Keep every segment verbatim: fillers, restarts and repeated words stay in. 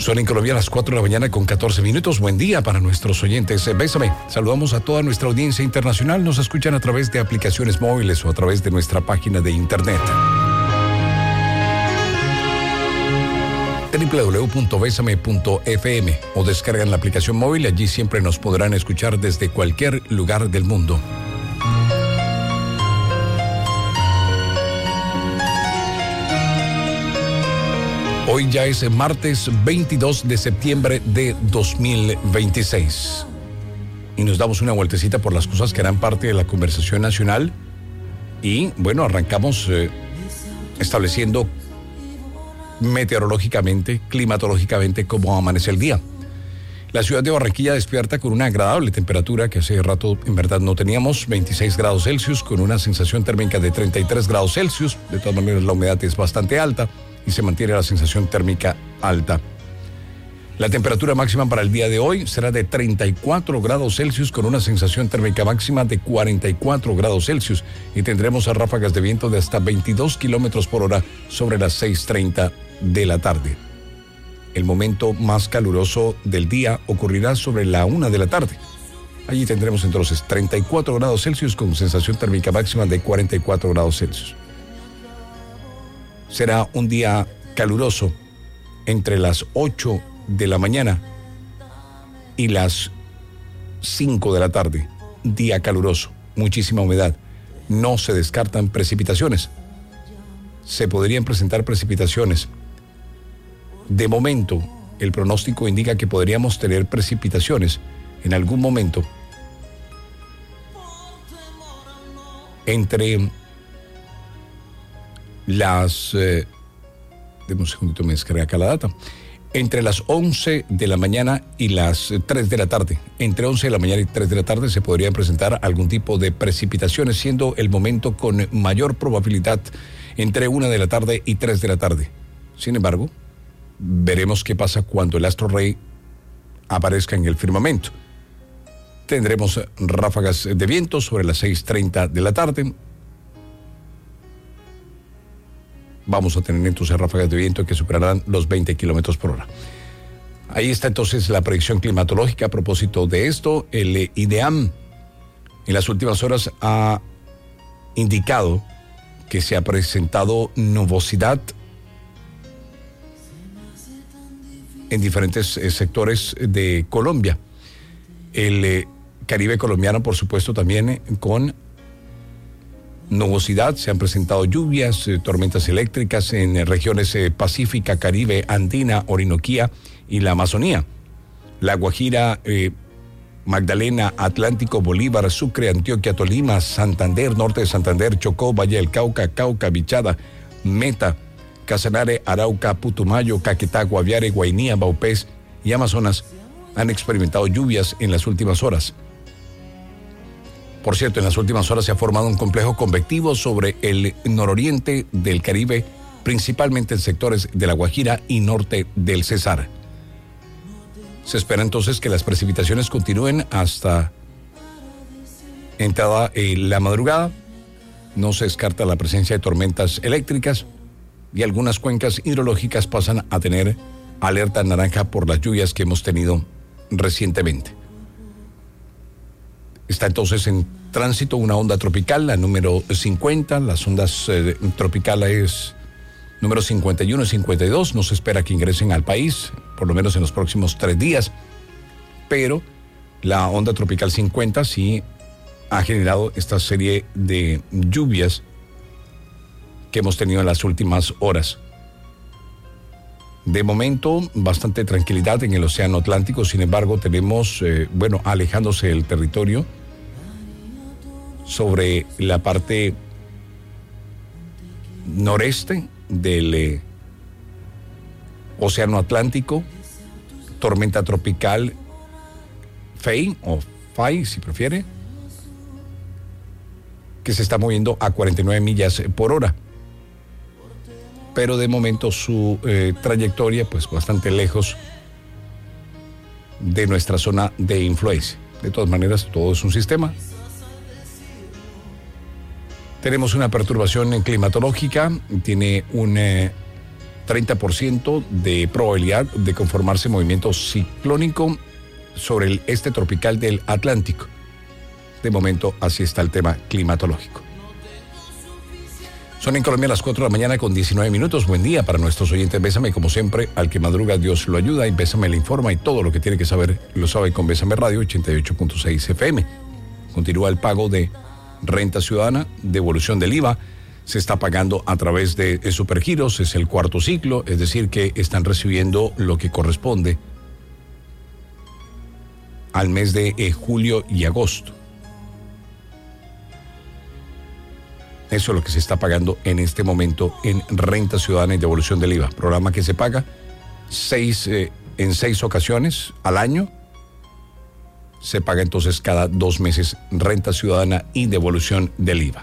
Son en Colombia las cuatro de la mañana con catorce minutos. Buen día para nuestros oyentes. Bésame. Saludamos a toda nuestra audiencia internacional. Nos escuchan a través de aplicaciones móviles o a través de nuestra página de internet. doble u doble u doble u punto bésame punto efe eme o descargan la aplicación móvil. Allí siempre nos podrán escuchar desde cualquier lugar del mundo. Hoy ya es martes veintidós de septiembre de dos mil veintiséis y nos damos una vueltecita por las cosas que harán parte de la conversación nacional y bueno, arrancamos eh, estableciendo meteorológicamente, climatológicamente cómo amanece el día. La ciudad de Barranquilla despierta con una agradable temperatura que hace rato en verdad no teníamos, veintiséis grados Celsius con una sensación térmica de treinta y tres grados Celsius. De todas maneras la humedad es bastante alta y se mantiene la sensación térmica alta. La temperatura máxima para el día de hoy será de treinta y cuatro grados Celsius con una sensación térmica máxima de cuarenta y cuatro grados Celsius y tendremos ráfagas de viento de hasta veintidós kilómetros por hora sobre las seis treinta de la tarde. El momento más caluroso del día ocurrirá sobre la una de la tarde. Allí tendremos entonces treinta y cuatro grados Celsius con sensación térmica máxima de cuarenta y cuatro grados Celsius. Será un día caluroso entre las ocho de la mañana y las cinco de la tarde. Día caluroso, muchísima humedad. No se descartan precipitaciones. Se podrían presentar precipitaciones. De momento, el pronóstico indica que podríamos tener precipitaciones en algún momento entre las... Eh, deme un segundito, me descargué acá la data. Entre las once de la mañana y las tres de la tarde. Entre once de la mañana y tres de la tarde se podrían presentar algún tipo de precipitaciones, siendo el momento con mayor probabilidad entre una de la tarde y tres de la tarde. Sin embargo, veremos qué pasa cuando el astro rey aparezca en el firmamento. Tendremos ráfagas de viento sobre las seis treinta de la tarde. Vamos a tener entonces ráfagas de viento que superarán los veinte kilómetros por hora. Ahí está entonces la predicción climatológica. A propósito de esto, el IDEAM en las últimas horas ha indicado que se ha presentado nubosidad en diferentes eh, sectores de Colombia. El eh, Caribe colombiano, por supuesto, también eh, con nubosidad. Se han presentado lluvias, eh, tormentas eléctricas en eh, regiones eh, Pacífica, Caribe, Andina, Orinoquía y la Amazonía. La Guajira, eh, Magdalena, Atlántico, Bolívar, Sucre, Antioquia, Tolima, Santander, norte de Santander, Chocó, Valle del Cauca, Cauca, Bichada, Meta, Casanare, Arauca, Putumayo, Caquetá, Guaviare, Guainía, Baupés y Amazonas han experimentado lluvias en las últimas horas. Por cierto, en las últimas horas se ha formado un complejo convectivo sobre el nororiente del Caribe, principalmente en sectores de La Guajira y norte del Cesar. Se espera entonces que las precipitaciones continúen hasta entrada en la madrugada. No se descarta la presencia de tormentas eléctricas y algunas cuencas hidrológicas pasan a tener alerta naranja por las lluvias que hemos tenido recientemente. Está entonces en tránsito una onda tropical, la número cincuenta. Las ondas eh, tropicales número cincuenta y uno y cincuenta y dos. No se espera que ingresen al país, por lo menos en los próximos tres días. Pero la onda tropical cincuenta sí ha generado esta serie de lluvias que hemos tenido en las últimas horas. De momento, bastante tranquilidad en el Océano Atlántico. Sin embargo, tenemos, eh, bueno, alejándose del territorio sobre la parte noreste del eh, Océano Atlántico, tormenta tropical Fei, o Fai, si prefiere, que se está moviendo a cuarenta y nueve millas por hora. Pero de momento su eh, trayectoria, pues bastante lejos de nuestra zona de influencia. De todas maneras, todo es un sistema. Tenemos una perturbación climatológica, tiene un eh, treinta por ciento de probabilidad de conformarse movimiento ciclónico sobre el este tropical del Atlántico. De momento, así está el tema climatológico. Son en Colombia las cuatro de la mañana con diecinueve minutos. Buen día para nuestros oyentes. Bésame, como siempre, al que madruga Dios lo ayuda, y Bésame le informa, y todo lo que tiene que saber lo sabe con Bésame Radio ochenta y ocho punto seis F M. Continúa el pago de renta ciudadana, devolución del I V A. Se está pagando a través de Supergiros, es el cuarto ciclo, es decir, que están recibiendo lo que corresponde al mes de eh, julio y agosto. Eso es lo que se está pagando en este momento en renta ciudadana y devolución del I V A. Programa que se paga seis, eh, en seis ocasiones al año. Se paga entonces cada dos meses renta ciudadana y devolución del I V A.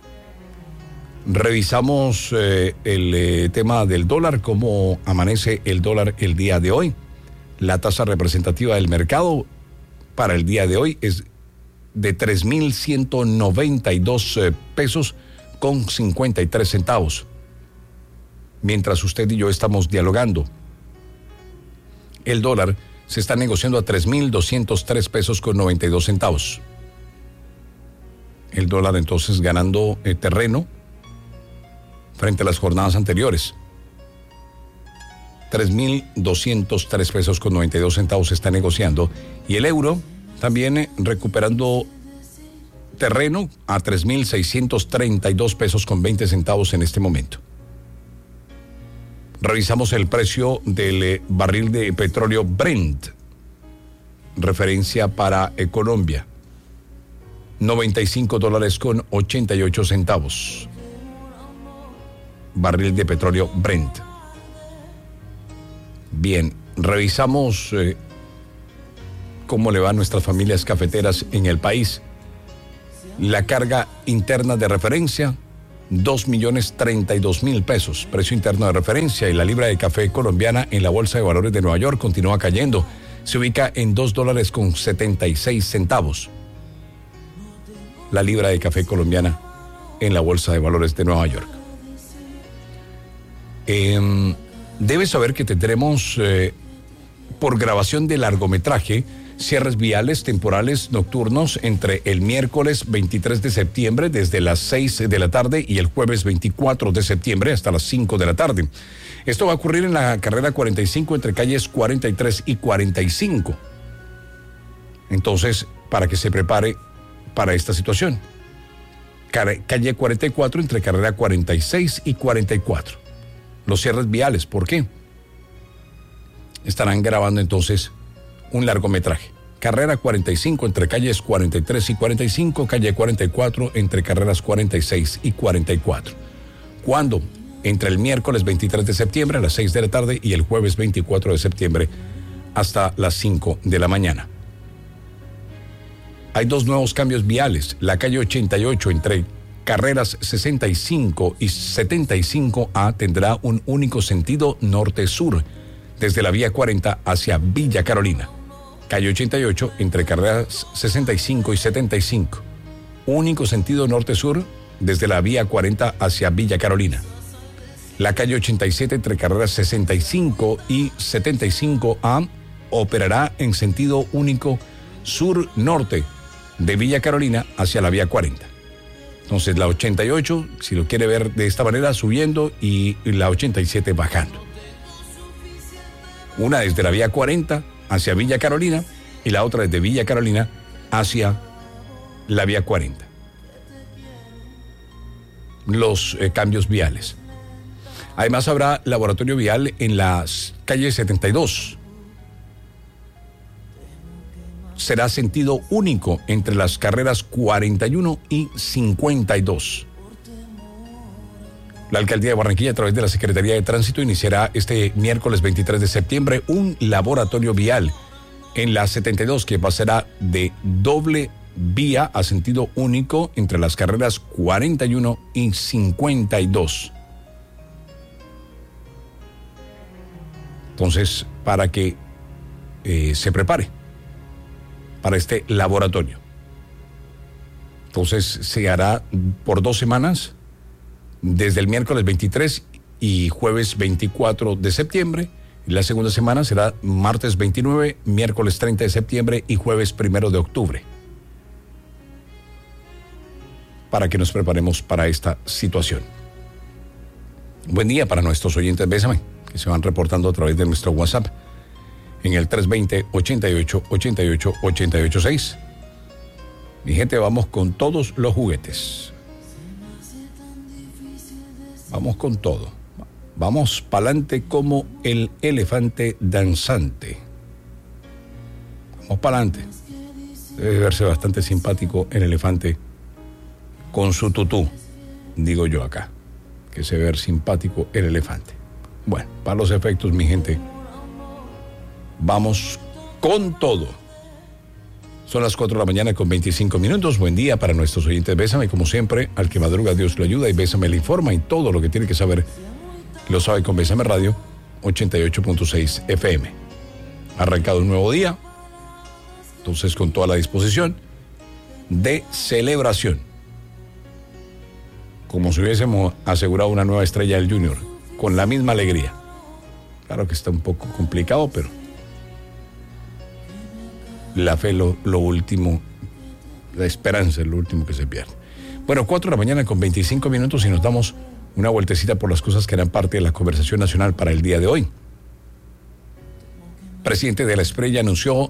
Revisamos eh, el eh, tema del dólar, cómo amanece el dólar el día de hoy. La tasa representativa del mercado para el día de hoy es de tres mil ciento noventa y dos eh, pesos con cincuenta y tres centavos. Mientras usted y yo estamos dialogando, el dólar se está negociando a tres mil doscientos tres pesos con noventa y dos centavos. El dólar entonces ganando eh, terreno frente a las jornadas anteriores. tres mil doscientos tres pesos con noventa y dos centavos se está negociando. Y el euro también eh, recuperando terreno a tres mil seiscientos treinta y dos pesos con veinte centavos en este momento. Revisamos el precio del eh, barril de petróleo Brent, referencia para eh, Colombia, noventa y cinco dólares con ochenta y ocho centavos. Barril de petróleo Brent. Bien, revisamos eh, cómo le va a nuestras familias cafeteras en el país. La carga interna de referencia, dos millones treinta y dos mil pesos, precio interno de referencia, y la libra de café colombiana en la Bolsa de Valores de Nueva York continúa cayendo. Se ubica en dos dólares con setenta y seis centavos. La libra de café colombiana en la Bolsa de Valores de Nueva York. Eh, debes saber que tendremos eh, por grabación de largometraje cierres viales temporales nocturnos entre el miércoles veintitrés de septiembre desde las seis de la tarde y el jueves veinticuatro de septiembre hasta las cinco de la tarde. Esto va a ocurrir en la carrera cuarenta y cinco entre calles cuarenta y tres y cuarenta y cinco. Entonces, para que se prepare para esta situación. Calle cuarenta y cuatro entre carrera cuarenta y seis y cuarenta y cuatro. Los cierres viales, ¿por qué? Estarán grabando entonces un largometraje. Carrera cuarenta y cinco entre calles cuarenta y tres y cuarenta y cinco, calle cuarenta y cuatro entre carreras cuarenta y seis y cuarenta y cuatro. ¿Cuándo? Entre el miércoles veintitrés de septiembre a las seis de la tarde y el jueves veinticuatro de septiembre hasta las cinco de la mañana. Hay dos nuevos cambios viales. La calle ochenta y ocho entre carreras sesenta y cinco y setenta y cinco A tendrá un único sentido norte-sur desde la vía cuarenta hacia Villa Carolina. Calle ochenta y ocho entre carreras sesenta y cinco y setenta y cinco. Único sentido norte-sur desde la vía cuarenta hacia Villa Carolina. La calle ochenta y siete entre carreras sesenta y cinco y setenta y cinco A operará en sentido único sur-norte de Villa Carolina hacia la vía cuarenta. Entonces la ochenta y ocho, si lo quiere ver de esta manera, subiendo, y la ochenta y siete bajando. Una desde la vía cuarenta hacia Villa Carolina y la otra desde Villa Carolina hacia la vía cuarenta. Los eh, cambios viales. Además habrá laboratorio vial en la calle setenta y dos. Será sentido único entre las carreras cuarenta y uno y cincuenta y dos. La Alcaldía de Barranquilla, a través de la Secretaría de Tránsito, iniciará este miércoles veintitrés de septiembre un laboratorio vial en la setenta y dos que pasará de doble vía a sentido único entre las carreras cuarenta y uno y cincuenta y dos. Entonces, para que eh, se prepare para este laboratorio. Entonces, se hará por dos semanas, desde el miércoles veintitrés y jueves veinticuatro de septiembre. Y la segunda semana será martes veintinueve, miércoles treinta de septiembre y jueves primero de octubre. Para que nos preparemos para esta situación. Buen día para nuestros oyentes Bésame, que se van reportando a través de nuestro WhatsApp en el tres dos cero, ochenta y ocho, ochenta y ocho, ochenta y ocho seis. Mi gente, vamos con todos los juguetes. Vamos con todo. Vamos pa'lante como el elefante danzante. Vamos pa'lante. Debe verse bastante simpático el elefante con su tutú, digo yo acá. Que se ve ver simpático el elefante. Bueno, para los efectos, mi gente, vamos con todo. Son las cuatro de la mañana con veinticinco minutos. Buen día para nuestros oyentes. Bésame, como siempre, al que madruga Dios lo ayuda y Bésame le informa y todo lo que tiene que saber lo sabe con Bésame Radio ochenta y ocho punto seis F M. Arrancado un nuevo día, entonces con toda la disposición de celebración. Como si hubiésemos asegurado una nueva estrella del Junior, con la misma alegría. Claro que está un poco complicado, pero la fe lo, lo último, la esperanza es lo último que se pierde. Bueno, cuatro de la mañana con veinticinco minutos y nos damos una vueltecita por las cosas que eran parte de la conversación nacional para el día de hoy. El presidente de la Esprella anunció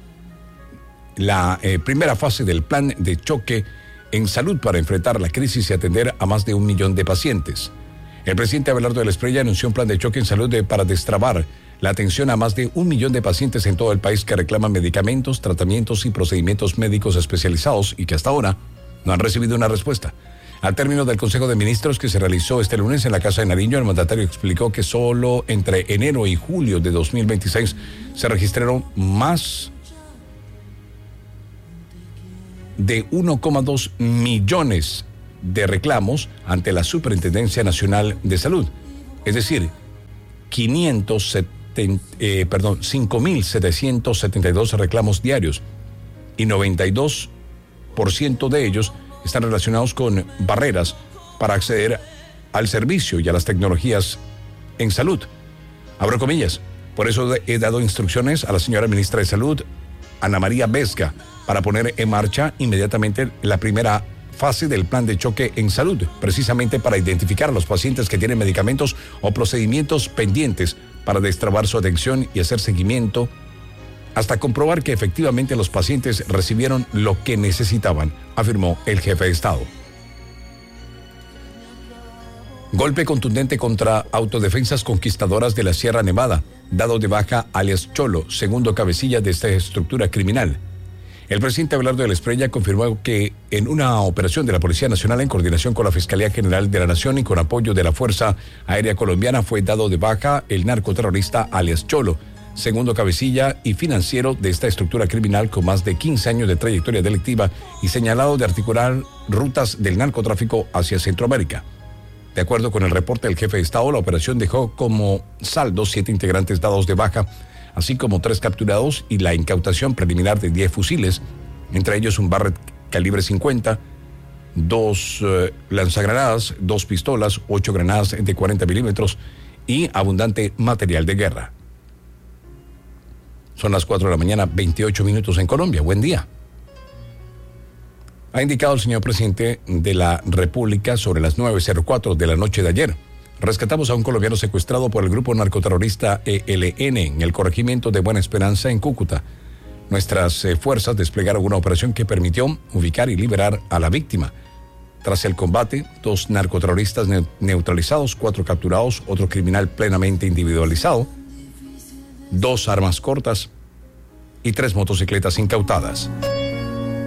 la eh, primera fase del plan de choque en salud para enfrentar la crisis y atender a más de un millón de pacientes. El presidente Abelardo de la Esprella anunció un plan de choque en salud de, para destrabar la atención a más de un millón de pacientes en todo el país que reclaman medicamentos, tratamientos y procedimientos médicos especializados y que hasta ahora no han recibido una respuesta. Al término del Consejo de Ministros que se realizó este lunes en la Casa de Nariño, el mandatario explicó que solo entre enero y julio de dos mil veintiséis se registraron más de uno coma dos millones de reclamos ante la Superintendencia Nacional de Salud. Es decir, quinientos setenta, eh, perdón, cinco mil setecientos setenta y dos reclamos diarios y noventa y dos por ciento de ellos están relacionados con barreras para acceder al servicio y a las tecnologías en salud. Abro comillas. Por eso he dado instrucciones a la señora ministra de Salud, Ana María Vesga, para poner en marcha inmediatamente la primera fase del plan de choque en salud, precisamente para identificar a los pacientes que tienen medicamentos o procedimientos pendientes para destrabar su atención y hacer seguimiento hasta comprobar que efectivamente los pacientes recibieron lo que necesitaban, afirmó el jefe de Estado. Golpe contundente contra Autodefensas Conquistadoras de la Sierra Nevada, dado de baja alias Cholo, segundo cabecilla de esta estructura criminal. El presidente Abelardo de la Esprella confirmó que en una operación de la Policía Nacional en coordinación con la Fiscalía General de la Nación y con apoyo de la Fuerza Aérea Colombiana fue dado de baja el narcoterrorista alias Cholo, segundo cabecilla y financiero de esta estructura criminal con más de quince años de trayectoria delictiva y señalado de articular rutas del narcotráfico hacia Centroamérica. De acuerdo con el reporte del jefe de Estado, la operación dejó como saldo siete integrantes dados de baja, así como tres capturados y la incautación preliminar de diez fusiles, entre ellos un Barrett calibre cincuenta, dos eh, lanzagranadas, dos pistolas, ocho granadas de cuarenta milímetros y abundante material de guerra. Son las cuatro de la mañana, veintiocho minutos en Colombia. Buen día. Ha indicado el señor presidente de la República sobre las nueve cero cuatro de la noche de ayer. Rescatamos a un colombiano secuestrado por el grupo narcoterrorista E L N en el corregimiento de Buena Esperanza en Cúcuta. Nuestras eh, fuerzas desplegaron una operación que permitió ubicar y liberar a la víctima. Tras el combate, dos narcoterroristas ne- neutralizados, cuatro capturados, otro criminal plenamente individualizado, dos armas cortas y tres motocicletas incautadas.